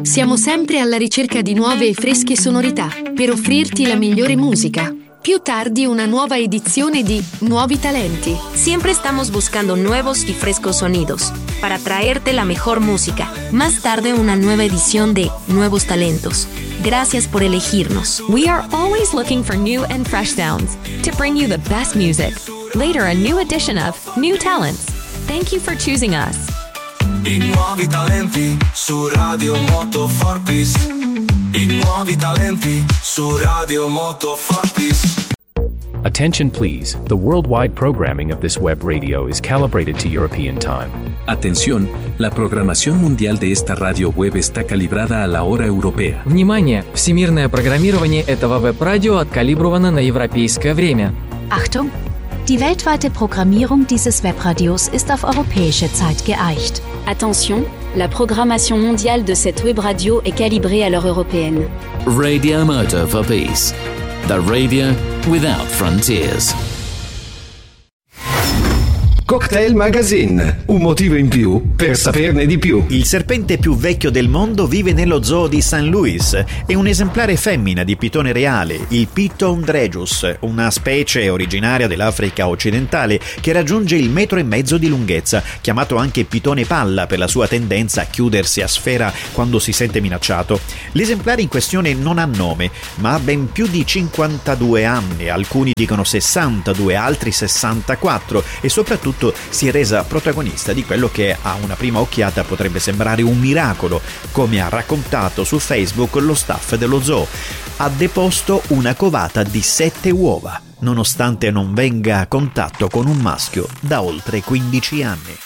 Siamo sempre alla ricerca di nuove e fresche sonorità per offrirti la migliore musica. Più tardi una nueva edizione di Nuovi Talenti. Siempre estamos buscando nuevos y frescos sonidos para traerte la mejor música. Más tarde una nueva edición de Nuevos Talentos. Gracias por elegirnos. We are always looking for new and fresh sounds to bring you the best music. Later, a new edition of New Talents. Thank you for choosing us. I nuovi talenti su Radio Moto Fortis. I nuovi talenti su Radio Moto Fortis. Attention please, the worldwide programming of this web radio is calibrated to European time. Atención, la programación mundial de esta radio web está calibrada a la hora europea. Внимание! Всемирное программирование этого веб-радио откалибровано на европейское время. Achtung! Die weltweite Programmierung dieses Webradios ist auf europäische Zeit geeicht. Attention, la programmation mondiale de cette web radio est calibrée à l'heure européenne. Radio Moto for Peace. The radio without frontiers. Cocktail Magazine, un motivo in più per saperne di più. Il serpente più vecchio del mondo vive nello zoo di St. Louis. È un esemplare femmina di pitone reale, il Piton dregus, una specie originaria dell'Africa occidentale che raggiunge il 1,5 metri di lunghezza, chiamato anche pitone palla per la sua tendenza a chiudersi a sfera quando si sente minacciato. L'esemplare in questione non ha nome, ma ha ben più di 52 anni, alcuni dicono 62, altri 64, e soprattutto si è resa protagonista di quello che a una prima occhiata potrebbe sembrare un miracolo, come ha raccontato su Facebook lo staff dello zoo. Ha deposto una covata di 7 uova, nonostante non venga a contatto con un maschio da oltre 15 anni.